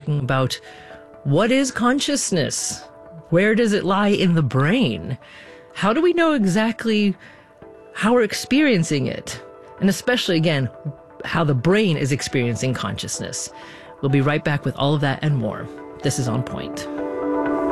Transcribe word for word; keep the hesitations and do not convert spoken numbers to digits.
talking about what is consciousness? Where does it lie in the brain? How do we know exactly how we're experiencing it? And especially, again, how the brain is experiencing consciousness. We'll be right back with all of that and more. This is On Point.